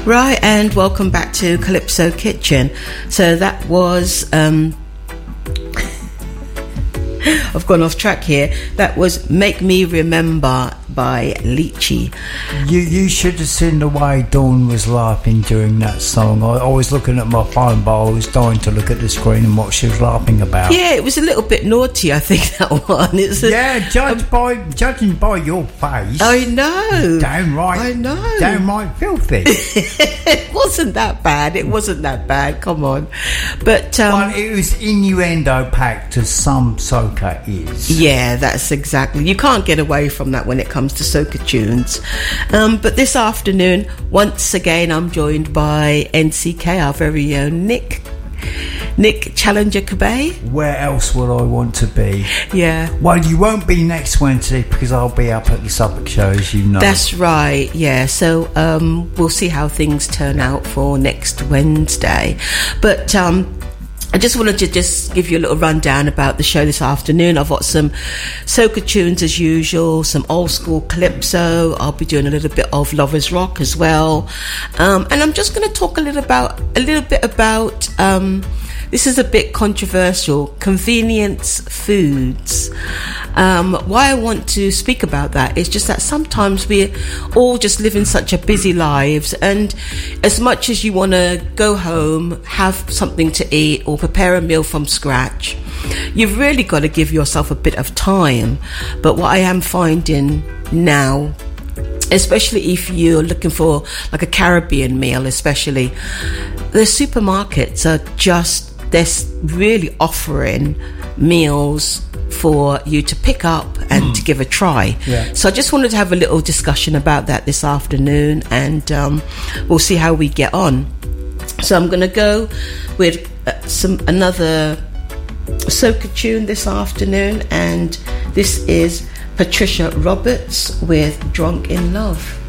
Right, and welcome back to Calypso Kitchen. So that was I've gone off track here. That was Make Me Remember by Lychee. You should have seen the way Dawn was laughing during that song. I was looking at my phone, but I was dying to look at the screen and what she was laughing about. Yeah, it was a little bit naughty, I think, that one. Judging by your face. I know. Downright. I know. Downright filthy. It wasn't that bad. It wasn't that bad. Come on. But well, it was innuendo packed, as some soca is. Yeah, that's exactly. You can't get away from that when it comes to soca tunes. But this afternoon, once again, I'm joined by NCK, our very own Nick Challenger Kabay. Where else would I want to be? Yeah. Well, you won't be next Wednesday because I'll be up at the Suffolk show, as you know. That's right, yeah. So we'll see how things turn out for next Wednesday. But I just wanted to just give you a little rundown about the show this afternoon. I've got some soca tunes as usual, some old school calypso. I'll be doing a little bit of Lovers Rock as well. And I'm just going to talk a little bit about this is a bit controversial, convenience foods. Why I want to speak about that is just that sometimes we all just live in such a busy lives, and as much as you want to go home, have something to eat or prepare a meal from scratch, you've really got to give yourself a bit of time. But what I am finding now, especially if you're looking for like a Caribbean meal, especially, the supermarkets are just, they're really offering meals for you to pick up and to give a try. Yeah. So I just wanted to have a little discussion about that this afternoon, and we'll see how we get on. So I'm going to go with another soca tune this afternoon, and this is Patricia Roberts with Drunk in Love.